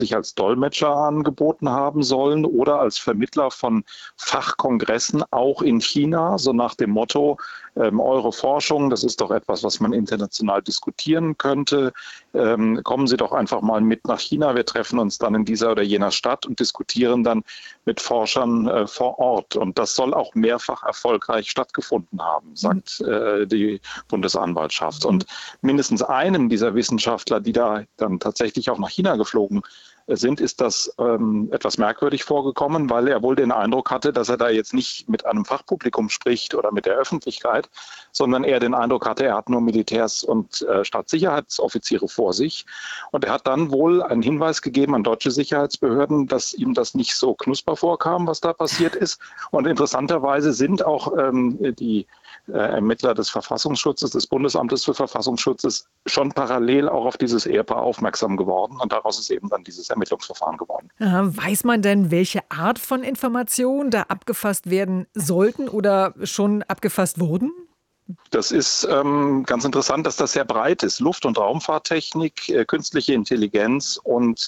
sich als Dolmetscher angeboten haben sollen oder als Vermittler von Fachkongressen auch in China, so nach dem Motto, eure Forschung, das ist doch etwas, was man international diskutieren könnte. Kommen Sie doch einfach mal mit nach China. Wir treffen uns dann in dieser oder jener Stadt und diskutieren dann mit Forschern vor Ort. Und das soll auch mehrfach erfolgreich stattgefunden haben, sagt die Bundesanwaltschaft. Und mindestens einem dieser Wissenschaftler, die da dann tatsächlich auch nach China geflogen sind, ist das etwas merkwürdig vorgekommen, weil er wohl den Eindruck hatte, dass er da jetzt nicht mit einem Fachpublikum spricht oder mit der Öffentlichkeit, sondern er den Eindruck hatte, er hat nur Militärs und Staatssicherheitsoffiziere vor sich. Und er hat dann wohl einen Hinweis gegeben an deutsche Sicherheitsbehörden, dass ihm das nicht so knusper vorkam, was da passiert ist. Und interessanterweise sind auch die Ermittler des Verfassungsschutzes, des Bundesamtes für Verfassungsschutzes, schon parallel auch auf dieses Ehepaar aufmerksam geworden. Und daraus ist eben dann dieses Ermittlungsverfahren geworden. Weiß man denn, welche Art von Informationen da abgefasst werden sollten oder schon abgefasst wurden? Das ist ganz interessant, dass das sehr breit ist. Luft- und Raumfahrttechnik, künstliche Intelligenz und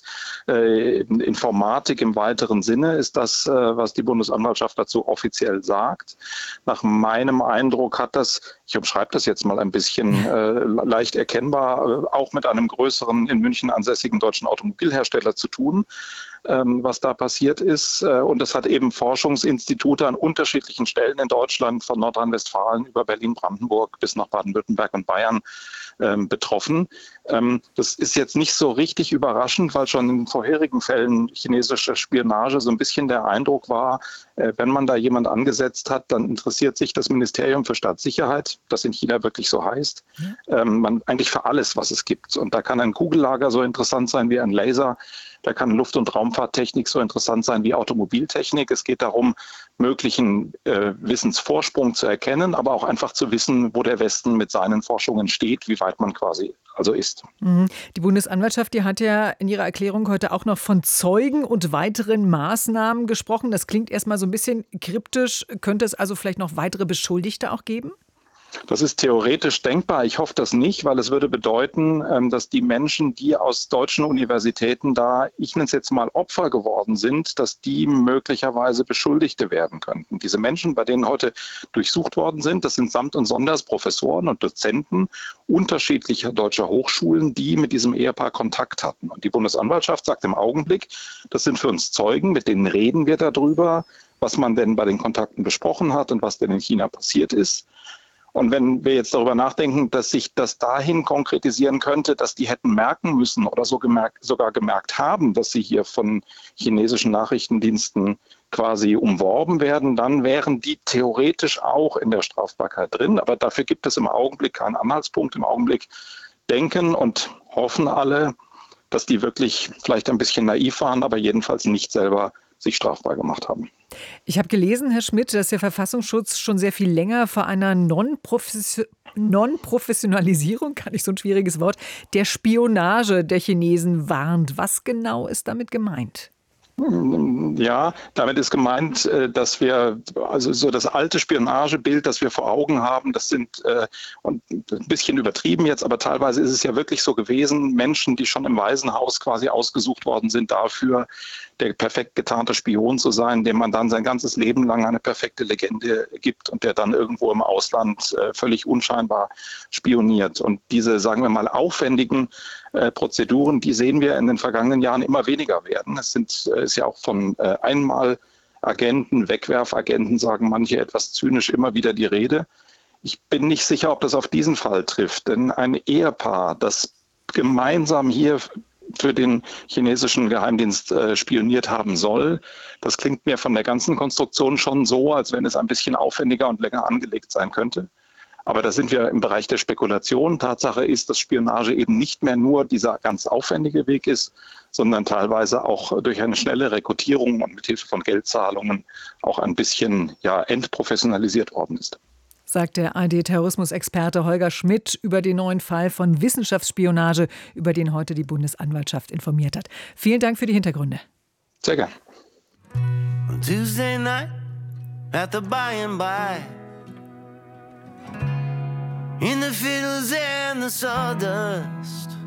Informatik im weiteren Sinne ist das, was die Bundesanwaltschaft dazu offiziell sagt. Nach meinem Eindruck hat das, ich umschreibe das jetzt mal ein bisschen leicht erkennbar, auch mit einem größeren in München ansässigen deutschen Automobilhersteller zu tun, was da passiert ist. Und das hat eben Forschungsinstitute an unterschiedlichen Stellen in Deutschland, von Nordrhein-Westfalen über Berlin-Brandenburg bis nach Baden-Württemberg und Bayern betroffen. Das ist jetzt nicht so richtig überraschend, weil schon in vorherigen Fällen chinesischer Spionage so ein bisschen der Eindruck war, wenn man da jemand angesetzt hat, dann interessiert sich das Ministerium für Staatssicherheit, das in China wirklich so heißt, eigentlich für alles, was es gibt. Und da kann ein Kugellager so interessant sein wie ein Laser. Da kann Luft- und Raumfahrttechnik so interessant sein wie Automobiltechnik. Es geht darum, möglichen Wissensvorsprung zu erkennen, aber auch einfach zu wissen, wo der Westen mit seinen Forschungen steht, wie weit man quasi also ist. Die Bundesanwaltschaft, die hat ja in ihrer Erklärung heute auch noch von Zeugen und weiteren Maßnahmen gesprochen. Das klingt erstmal so ein bisschen kryptisch. Könnte es also vielleicht noch weitere Beschuldigte auch geben? Das ist theoretisch denkbar. Ich hoffe das nicht, weil es würde bedeuten, dass die Menschen, die aus deutschen Universitäten da, ich nenne es jetzt mal Opfer geworden sind, dass die möglicherweise Beschuldigte werden könnten. Diese Menschen, bei denen heute durchsucht worden sind, das sind samt und sonders Professoren und Dozenten unterschiedlicher deutscher Hochschulen, die mit diesem Ehepaar Kontakt hatten. Und die Bundesanwaltschaft sagt im Augenblick, das sind für uns Zeugen, mit denen reden wir darüber, was man denn bei den Kontakten besprochen hat und was denn in China passiert ist. Und wenn wir jetzt darüber nachdenken, dass sich das dahin konkretisieren könnte, dass die hätten merken müssen oder sogar gemerkt haben, dass sie hier von chinesischen Nachrichtendiensten quasi umworben werden, dann wären die theoretisch auch in der Strafbarkeit drin. Aber dafür gibt es im Augenblick keinen Anhaltspunkt. Im Augenblick denken und hoffen alle, dass die wirklich vielleicht ein bisschen naiv waren, aber jedenfalls nicht selber sich strafbar gemacht haben. Ich habe gelesen, Herr Schmidt, dass der Verfassungsschutz schon sehr viel länger vor einer Non-Professionalisierung, kann ich so ein schwieriges Wort, der Spionage der Chinesen warnt. Was genau ist damit gemeint? Ja, damit ist gemeint, dass wir, also so das alte Spionagebild, das wir vor Augen haben, das sind, und ein bisschen übertrieben jetzt, aber teilweise ist es ja wirklich so gewesen, Menschen, die schon im Waisenhaus quasi ausgesucht worden sind dafür, der perfekt getarnte Spion zu sein, dem man dann sein ganzes Leben lang eine perfekte Legende gibt und der dann irgendwo im Ausland völlig unscheinbar spioniert. Und diese, sagen wir mal, aufwendigen Prozeduren, die sehen wir in den vergangenen Jahren immer weniger werden. Es ist ja auch von Einmalagenten, Wegwerfagenten, sagen manche etwas zynisch, immer wieder die Rede. Ich bin nicht sicher, ob das auf diesen Fall trifft, denn ein Ehepaar, das gemeinsam hier für den chinesischen Geheimdienst spioniert haben soll, das klingt mir von der ganzen Konstruktion schon so, als wenn es ein bisschen aufwendiger und länger angelegt sein könnte. Aber da sind wir im Bereich der Spekulation. Tatsache ist, dass Spionage eben nicht mehr nur dieser ganz aufwendige Weg ist, sondern teilweise auch durch eine schnelle Rekrutierung und mit Hilfe von Geldzahlungen auch ein bisschen entprofessionalisiert worden ist. Sagt der ARD-Terrorismusexperte Holger Schmidt über den neuen Fall von Wissenschaftsspionage, über den heute die Bundesanwaltschaft informiert hat. Vielen Dank für die Hintergründe. Sehr gern. On Tuesday night at the by and by, in the fiddles and the sawdust,